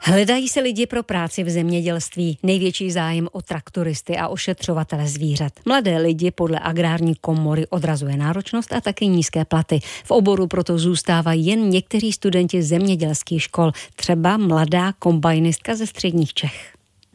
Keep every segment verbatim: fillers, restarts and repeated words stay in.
Hledají se lidi pro práci v zemědělství. Největší zájem o traktoristy a ošetřovatele zvířat. Mladé lidi podle agrární komory odrazuje náročnost a taky nízké platy. V oboru proto zůstávají jen někteří studenti zemědělských škol, třeba mladá kombajnistka ze středních Čech.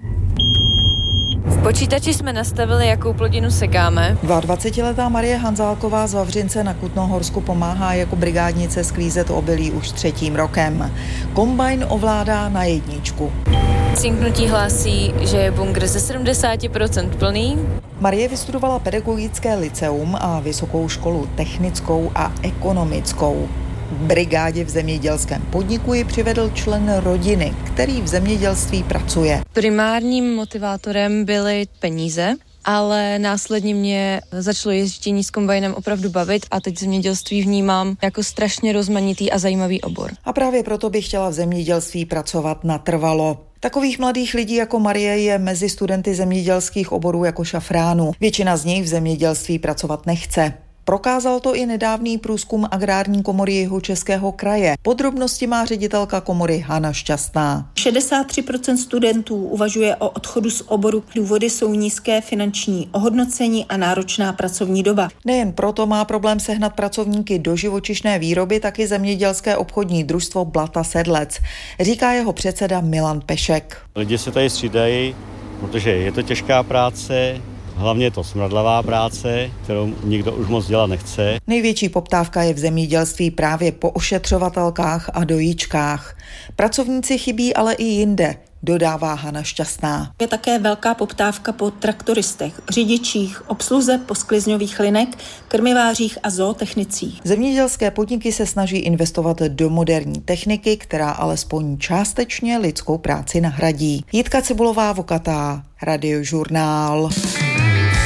V počítači jsme nastavili, jakou plodinu sekáme. dvacetiletá Marie Hanzálková z Vavřince na Kutnohorsku pomáhá jako brigádnice sklízet obilí už třetím rokem. Kombajn ovládá na jedničku. Cinknutí hlásí, že je bunkr ze sedmdesát procent plný. Marie vystudovala pedagogické lyceum a vysokou školu technickou a ekonomickou. V brigádě v zemědělském podniku ji přivedl člen rodiny, který v zemědělství pracuje. Primárním motivátorem byly peníze, ale následně mě začalo ježdění s kombajnem opravdu bavit a teď zemědělství vnímám jako strašně rozmanitý a zajímavý obor. A právě proto bych chtěla v zemědělství pracovat natrvalo. Takových mladých lidí jako Marie je mezi studenty zemědělských oborů jako šafránu. Většina z nich v zemědělství pracovat nechce. Prokázal to i nedávný průzkum agrární komory Jihočeského kraje. Podrobnosti má ředitelka komory Hana Šťastná. šedesát tři procent studentů uvažuje o odchodu z oboru. Důvody jsou nízké finanční ohodnocení a náročná pracovní doba. Nejen proto má problém sehnat pracovníky do živočišné výroby, taky zemědělské obchodní družstvo Blata Sedlec, říká jeho předseda Milan Pešek. Lidi se tady střídají, protože je to těžká práce. Hlavně je to smradlavá práce, kterou nikdo už moc dělat nechce. Největší poptávka je v zemědělství právě po ošetřovatelkách a dojíčkách. Pracovníci chybí ale i jinde, dodává Hana Šťastná. Je také velká poptávka po traktoristech, řidičích, obsluze posklizňových linek, krmivářích a zootechnicích. Zemědělské podniky se snaží investovat do moderní techniky, která alespoň částečně lidskou práci nahradí. Jitka Cibulová Vokatá, Radiožurnál.